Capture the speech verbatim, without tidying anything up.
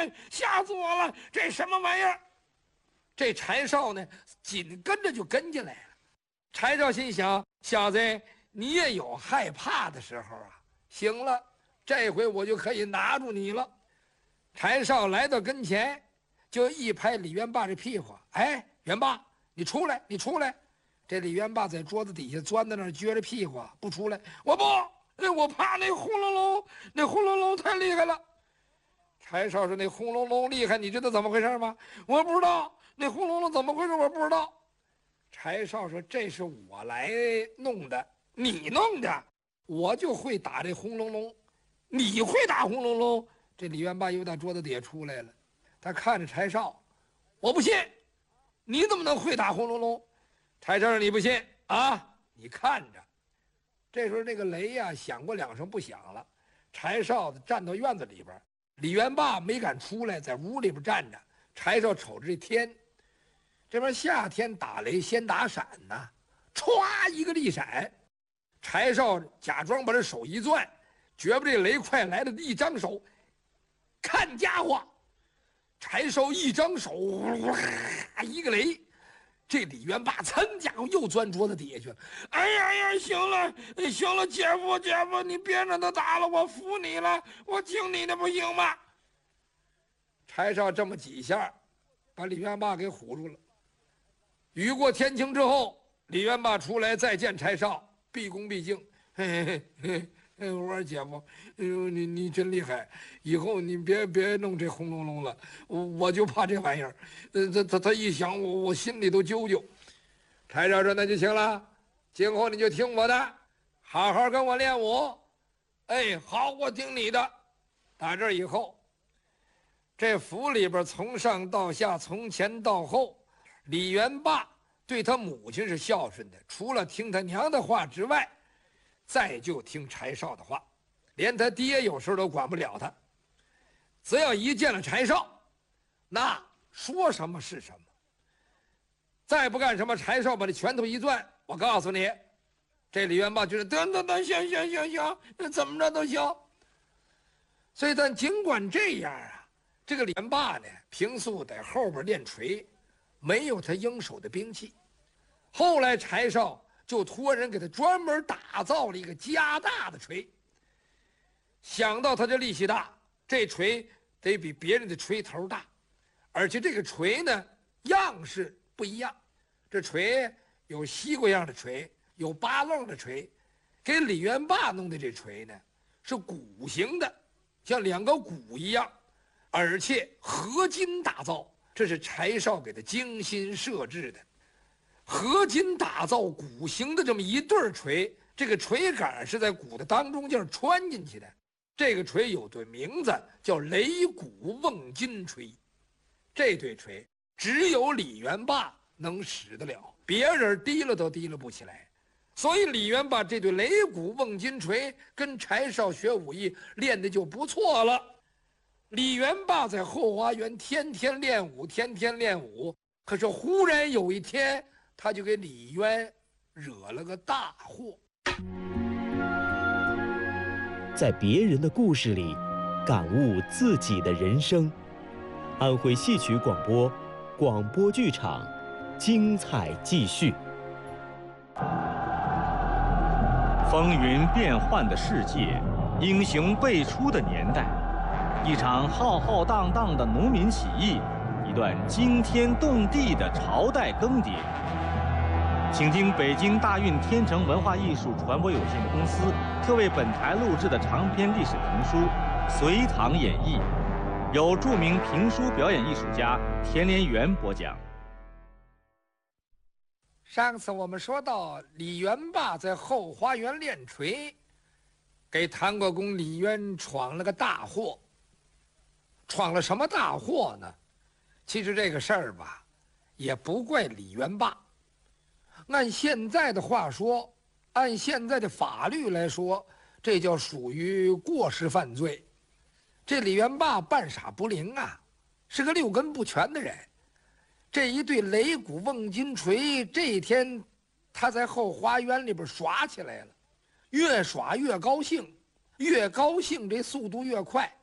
呀，吓死我了！这什么玩意儿？这柴少呢，紧跟着就跟进来了。柴少心想：小子，你也有害怕的时候啊！行了，这回我就可以拿住你了。柴少来到跟前，就一拍李元霸这屁股：“哎，元霸，你出来，你出来！”这李元霸在桌子底下钻在那儿，撅着屁股不出来。我不，我怕那轰隆隆，那轰隆隆太厉害了。柴少说：“那轰隆隆厉害，你知道怎么回事吗？”我不知道。那轰隆隆怎么回事？我不知道。柴少说：“这是我来弄的，你弄的，我就会打这轰隆隆，你会打轰隆隆？”这李元霸又打桌子底下出来了，他看着柴少：“我不信，你怎么能会打轰隆隆？”柴少说：“你不信啊？你看着。”这时候那个雷呀、啊、响过两声不响了，柴少子站到院子里边，李元霸没敢出来，在屋里边站着。柴少瞅着这天，这边夏天打雷先打闪呐，歘一个力闪，柴少假装把这手一攥，觉不这雷快来了，一张手，看家伙，柴少一张手，哇，一个雷。这李元霸噌家伙又钻桌子底下去了。哎呀呀，行了行了，姐夫姐夫，你别让他打了，我服你了，我听你的不行吗？柴少这么几下，把李元霸给唬住了。雨过天晴之后，李元霸出来再见柴少，毕恭毕敬。嘿嘿嘿嘿，我说姐夫，哎呦，你你真厉害，以后你别别弄这轰隆隆了，我我就怕这玩意儿，呃，他他他一响，我我心里都揪揪。柴少说：“那就行了，今后你就听我的，好好跟我练武。”哎，好，我听你的。打这以后，这府里边从上到下，从前到后，李元霸对他母亲是孝顺的，除了听他娘的话之外，再就听柴少的话，连他爹有时候都管不了他。只要一见了柴少，那说什么是什么。再不干什么，柴少把这拳头一攥，我告诉你，这李元霸就是得得得，行行行行，怎么着都行。所以，但尽管这样啊，这个李元霸呢，平素在后边练锤，没有他应手的兵器。后来柴少就托人给他专门打造了一个加大的锤。想到他这力气大，这锤得比别人的锤头大，而且这个锤呢样式不一样，这锤有西瓜样的锤，有八楞的锤，给李元霸弄的这锤呢是鼓形的，像两个鼓一样，而且合金打造，这是柴少给他精心设置的。合金打造鼓形的这么一对锤，这个锤杆是在鼓的当中间穿进去的。这个锤有对名字，叫雷鼓瓮金锤。这对锤只有李元霸能使得了，别人提了都提了不起来。所以李元霸这对雷鼓瓮金锤跟柴少学武艺练的就不错了。李元霸在后花园天天练武，天天练武。可是忽然有一天，他就给李渊惹了个大祸。 在别人的故事里，感悟自己的人生。安徽戏曲广播，广播剧场，精彩继续。 风云变幻的世界，英雄辈出的年代，一场浩浩荡荡的农民起义，一段惊天动地的朝代更迭。请听北京大运天成文化艺术传播有限公司特为本台录制的长篇历史评书《隋唐演义》，由著名评书表演艺术家田连元播讲。 上次我们说到，李元霸在后花园练锤，给唐国公李渊闯了个大祸。闯了什么大祸呢？其实这个事儿吧，也不怪李元霸。按现在的话说，按现在的法律来说，这叫属于过失犯罪。这李元霸半傻不灵啊，是个六根不全的人。这一对擂鼓瓮金锤，这一天他在后花园里边耍起来了，越耍越高兴，越高兴这速度越快。